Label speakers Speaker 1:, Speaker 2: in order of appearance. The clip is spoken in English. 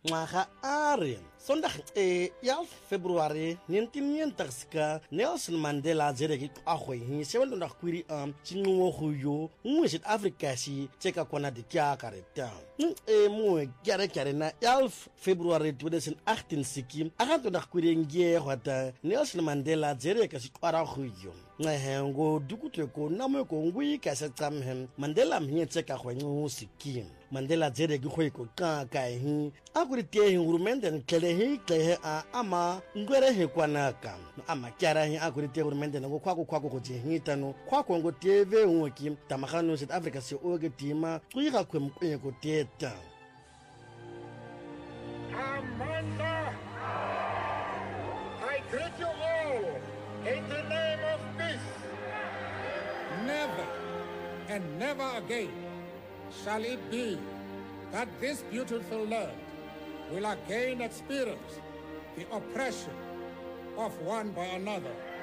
Speaker 1: ngwaga a re Sondag ya February 1990 Nelson Mandela zere ki agwe hi 7 kwiri chinwo huyo mu South Africa si cheka kwana de kya kareta mu kyare na ya February 2018 siki akanto kwiri ngie hwata Nelson Mandela zere ka si kwara huyo ngo dukutwe ko namo ko ngwi ka sa tsamhem Mandela mhe cheka khwenyu siki Mandela zere ki khwe ko ka hi akuri te hi urumende nkele hi klehe ama ngwere he kwanaka ama kyara hi akuri te urumende ngo kwako ko jihitano kwako ngo teve unki tamakano South Africa se oge tima kuyiga kwe mkwenye ko teta
Speaker 2: Amanda, I greet you all in the name of peace.
Speaker 3: Never and never again shall it be that this beautiful land will again experience the oppression of one by another.